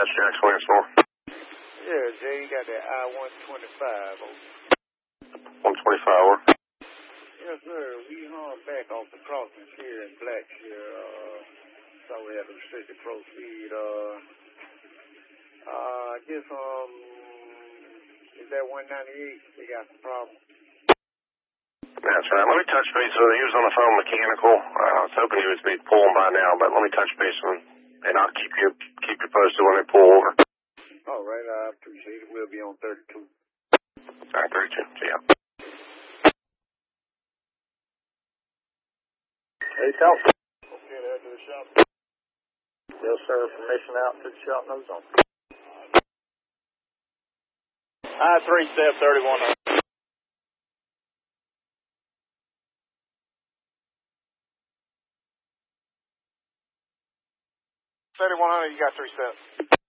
Dispatch Jack Swingsmore. Yeah, Jay, you got that I-125. 125 over. Yes, sir. We hung back off the crossings here in Blackshear. Saw we had a restricted proceed. I guess, is that 198? They got some problems. That's right. Let me touch base with him. He was on the phone mechanical. I was hoping he would be pulling by now, but let me touch base with him, and I'll keep you posted when they pull over. All right, I appreciate it. We'll be on 32. All right, 32. See ya. Hey, Tom. Okay, head to the shop. Yes, sir. Permission out to the shop. No zone. I-3 step 31. 3100, you got 3 steps.